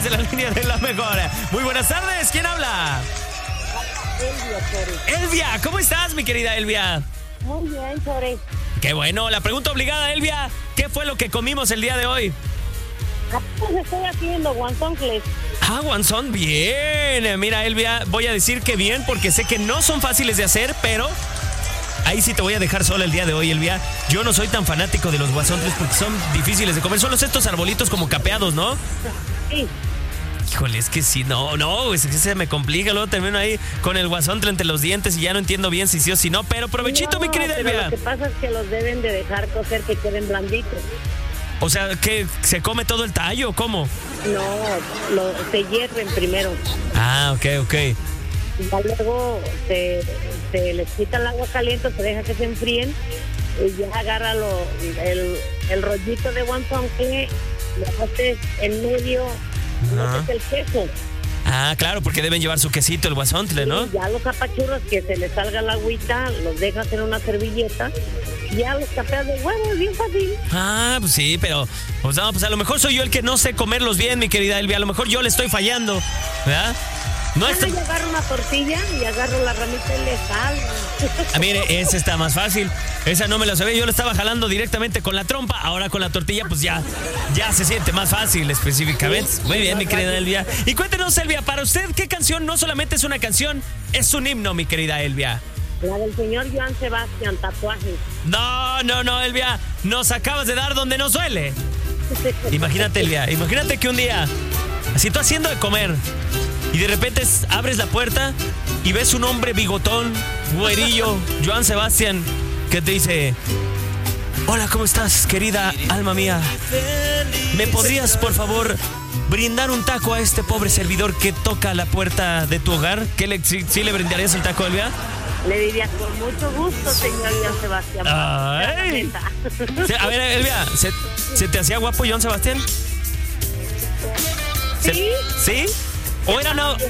través de la línea de la mejor. Muy buenas tardes, ¿quién habla? Elvia, ¿cómo estás, mi querida Elvia? Muy bien, Chore. Qué bueno, la pregunta obligada, Elvia, ¿qué fue lo que comimos el día de hoy? Pues estoy haciendo guanzoncles. Guanzón, bien. Mira, Elvia, voy a decir que bien porque sé que no son fáciles de hacer, pero ahí sí te voy a dejar sola el día de hoy, Elvia. Yo no soy tan fanático de los guasontles porque son difíciles de comer. Son estos arbolitos como capeados, ¿no? Sí. Híjole, es que sí, no, es que se me complica. Luego termino ahí con el guasontle entre los dientes y ya no entiendo bien si sí o si no. Pero provechito, mi querida pero Elvia. lo que pasa es que los deben de dejar cocer que queden blanditos. O sea, ¿que se come todo el tallo o cómo? No, se hierven primero. Ok. Y luego se les quita el agua caliente, se deja que se enfríen y ya agarra el rollito de guanzoncle, lo haces en medio, metes el queso. Claro, porque deben llevar su quesito, el guasontle, ¿no? Y ya los apachurros, que se les salga la agüita, los dejas en una servilleta y ya los capeas de huevo, es bien fácil. Pues sí, pero pues a lo mejor soy yo el que no sé comerlos bien, mi querida Elvia. A lo mejor yo le estoy fallando, ¿verdad? No Yo agarro una tortilla y agarro la ramita y le salgo. Mire, esa está más fácil. Esa no me la sabía. Yo le estaba jalando directamente con la trompa. Ahora con la tortilla, pues ya se siente más fácil específicamente. Muy bien, mi querida Elvia. Y cuéntenos, Elvia, para usted, ¿qué canción no solamente es una canción, es un himno, mi querida Elvia? La del señor Joan Sebastián, Tatuajes. No, Elvia. Nos acabas de dar donde nos duele. Imagínate, Elvia. Imagínate que un día, así tú haciendo de comer, y de repente abres la puerta y ves un hombre bigotón, güerillo, Joan Sebastián, que te dice: hola, ¿cómo estás, querida alma mía? ¿Me podrías, por favor, brindar un taco a este pobre servidor que toca la puerta de tu hogar? ¿Sí le brindarías el taco, Elvia? Le diría, con mucho gusto, señor Joan Sebastián. Ay. A ver, Elvia, ¿se te hacía guapo Joan Sebastián? Sí. ¿Sí? ¿O era no?